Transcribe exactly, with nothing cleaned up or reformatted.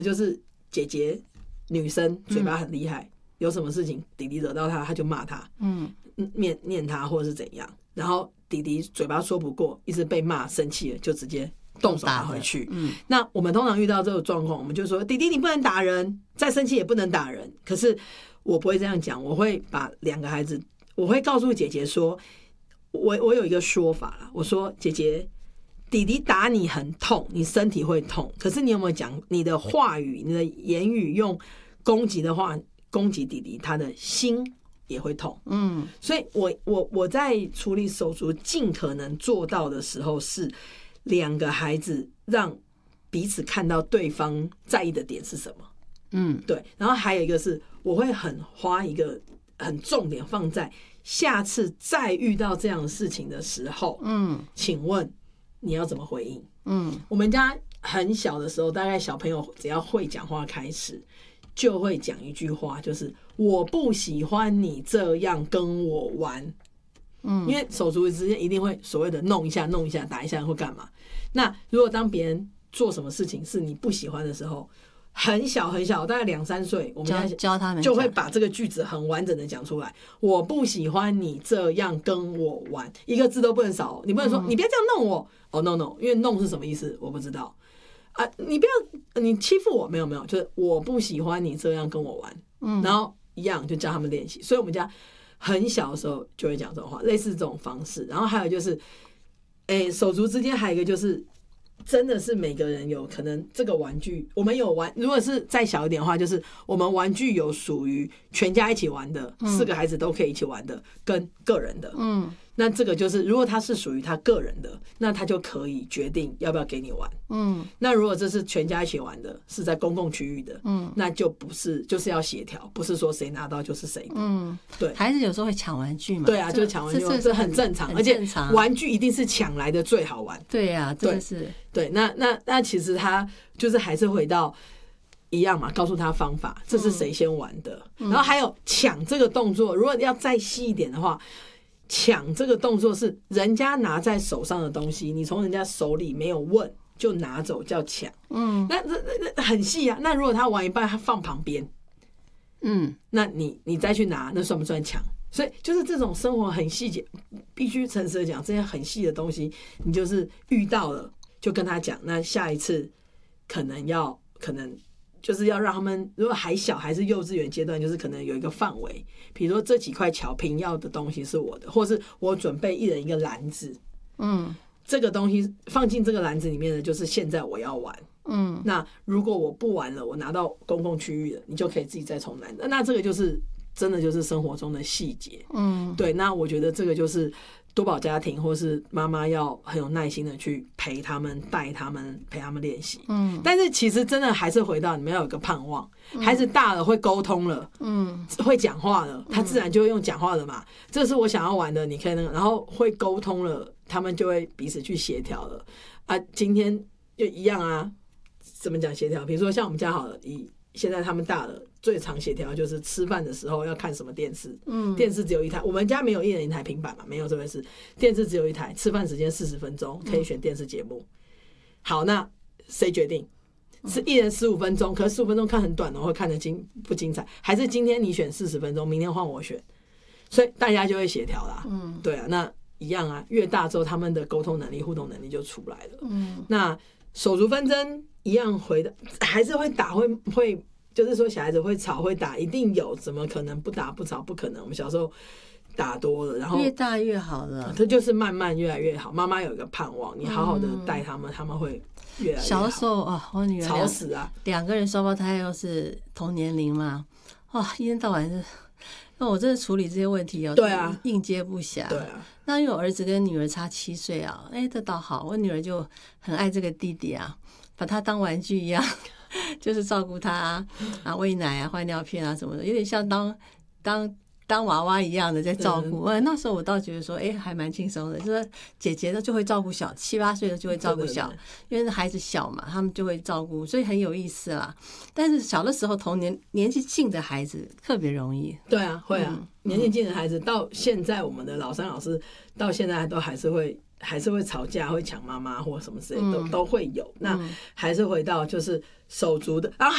就是姐姐女生嘴巴很厉害，嗯、有什么事情弟弟惹到她，她就骂他，嗯，念念他或者是怎样，然后弟弟嘴巴说不过，一直被骂生气了，就直接动手打回去。嗯，那我们通常遇到这个状况，我们就说弟弟你不能打人，再生气也不能打人。可是我不会这样讲，我会把两个孩子，我会告诉姐姐说，我我有一个说法啦，我说姐姐，弟弟打你很痛，你身体会痛，可是你有没有讲你的话语，你的言语用攻击的话攻击弟弟，他的心也会痛。嗯，所以我我我在处理手足尽可能做到的时候，是两个孩子让彼此看到对方在意的点是什么。嗯，对。然后还有一个是，我会很花一个很重点放在下次再遇到这样的事情的时候，嗯，请问你要怎么回应？嗯，我们家很小的时候，大概小朋友只要会讲话开始，就会讲一句话，就是我不喜欢你这样跟我玩。嗯，因为手足之间一定会所谓的弄一下、弄一下、打一下或干嘛。那如果当别人做什么事情是你不喜欢的时候，很小很小，大概两三岁，我们家教他们就会把这个句子很完整的讲出来。我不喜欢你这样跟我玩，一个字都不能少。你不能说、嗯、你不要这样弄我。哦、oh, no no， 因为弄是什么意思我不知道啊。你不要你欺负我，没有没有，就是我不喜欢你这样跟我玩。嗯，然后一样就教他们练习。所以我们家很小的时候就会讲这种话，类似这种方式。然后还有就是，哎，手足之间还有一个就是。真的是每个人有可能这个玩具，我们有玩。如果是再小一点的话，就是我们玩具有属于全家一起玩的，嗯、四个孩子都可以一起玩的，跟个人的。嗯，那这个就是，如果它是属于他个人的，那他就可以决定要不要给你玩。嗯，那如果这是全家一起玩的，是在公共区域的，嗯，那就不是，就是要协调，不是说谁拿到就是谁的。嗯，对， 孩子有时候会抢玩具嘛。 对啊，就是抢玩具，这很正常，而且玩具一定是抢来的最好玩。 对呀、啊，真的是。 对，那那那其实他就是还是回到一样嘛，告诉他方法，这是谁先玩的，嗯、然后还有抢这个动作，如果要再细一点的话，抢这个动作是人家拿在手上的东西，你从人家手里没有问就拿走叫抢，嗯，那那那很细啊。那如果他玩一半，他放旁边，嗯，那你你再去拿，那算不算抢？所以就是这种生活很细节，必须诚实的讲，这些很细的东西，你就是遇到了。就跟他讲，那下一次可能要可能就是要让他们，如果还小还是幼稚园阶段，就是可能有一个范围，比如说这几块巧拼要的东西是我的，或是我准备一人一个篮子，嗯，这个东西放进这个篮子里面的就是现在我要玩，嗯，那如果我不玩了，我拿到公共区域了，你就可以自己再重来。那这个就是真的就是生活中的细节，嗯，对，那我觉得这个就是多宝家庭或是妈妈要很有耐心的去陪他们、带他们、陪他们练习。嗯，但是其实真的还是回到你们要有个盼望，嗯、孩子大了会沟通了，嗯，会讲话了，他自然就会用讲话了嘛。嗯、这是我想要玩的，你可以那个，然后会沟通了，他们就会彼此去协调了。啊，今天就一样啊，怎么讲协调？比如说像我们家好了，以现在他们大了。最常协调就是吃饭的时候要看什么电视，嗯，电视只有一台，我们家没有一人一台平板嘛，没有这回事，电视只有一台，吃饭时间四十分钟，可以选电视节目。好，那谁决定？是一人十五分钟，可是十五分钟看很短哦，会看得精不精彩？还是今天你选四十分钟，明天换我选？所以大家就会协调啦，嗯，对啊，那一样啊，越大之后他们的沟通能力、互动能力就出来了，嗯，那手足纷争一样回的，还是会打，会会。就是说小孩子会吵会打一定有，怎么可能不打不吵？不可能。我们小时候打多了，然后越大越好了， 它就是慢慢越来越好。妈妈有一个盼望，你好好的带他们，嗯、他们会越来越好。 小的时候啊，我女儿吵死啊， 两个人双胞胎又是同年龄嘛，哇，一天到晚是，那我真的处理这些问题哦， 对啊， 应接不暇。 对啊， 那因为我儿子跟女儿差七岁啊，哎，这倒好，我女儿就很爱这个弟弟啊，把他当玩具一样。就是照顾他啊，啊喂奶啊，换尿片啊什么的，有点像当当当娃娃一样的在照顾。嗯、那时候我倒觉得说，哎，还蛮轻松的。就是姐姐呢就会照顾小，七八岁的就会照顾小，对对对，因为孩子小嘛，他们就会照顾，所以很有意思啦。但是小的时候，同年年纪近的孩子特别容易。 对啊，会啊，嗯、年纪近的孩子到现在，我们的老三老师到现在都还是会。还是会吵架，会抢妈妈或什么之类的，都都会有。那还是回到就是手足的，然后